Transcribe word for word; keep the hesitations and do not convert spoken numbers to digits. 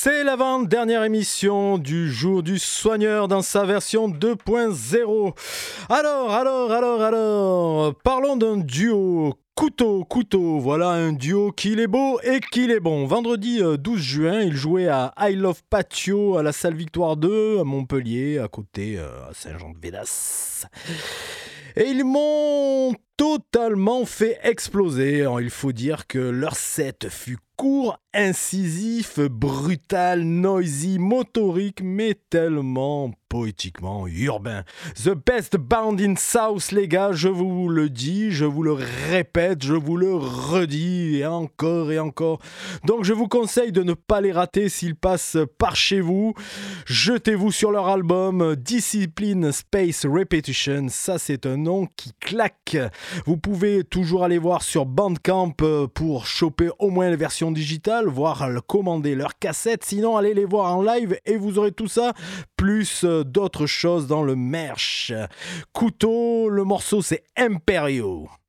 C'est l'avant-dernière émission du jour du soigneur dans sa version deux point zéro. Alors, alors, alors, alors, parlons d'un duo. Couteau, couteau, voilà un duo qu'il est beau et qu'il est bon. Vendredi douze juin, il jouait à I Love Patio à la salle Victoire deux à Montpellier, à côté à Saint-Jean-de-Védas. Et ils m'ont totalement fait exploser. Alors, il faut dire que leur set fut court, incisif, brutal, noisy, motorique, mais tellement poétiquement urbain. The best band in South, les gars, je vous le dis, je vous le répète, je vous le redis, et encore et encore. Donc je vous conseille de ne pas les rater s'ils passent par chez vous. Jetez-vous sur leur album Discipline Space Repetition, ça c'est un nom qui claque. Vous pouvez toujours aller voir sur Bandcamp pour choper au moins la version digitale, voire commander leur cassette. Sinon, allez les voir en live et vous aurez tout ça, plus d'autres choses dans le merch. Couteau, le morceau c'est Imperio.